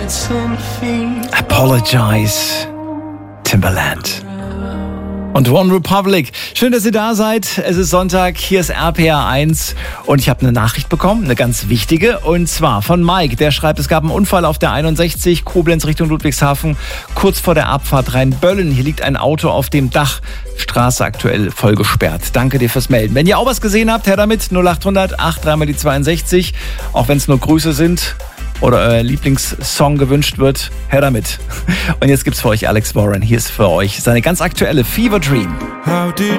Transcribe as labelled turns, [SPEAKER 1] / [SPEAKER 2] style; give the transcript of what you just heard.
[SPEAKER 1] Apologize, Timbaland. Und One Republic. Schön, dass ihr da seid. Es ist Sonntag, hier ist RPR 1 und ich habe eine Nachricht bekommen, eine ganz wichtige, und zwar von Mike. Der schreibt, es gab einen Unfall auf der 61 Koblenz Richtung Ludwigshafen, kurz vor der Abfahrt Rheinböllen. Hier liegt ein Auto auf dem Dach, Straße aktuell voll gesperrt. Danke dir fürs Melden. Wenn ihr auch was gesehen habt, her damit, 0800 83 die 62, auch wenn es nur Grüße sind oder euer Lieblingssong gewünscht wird, her damit. Und jetzt gibt's für euch Alex Warren. Hier ist für euch seine ganz aktuelle Fever Dream.
[SPEAKER 2] How did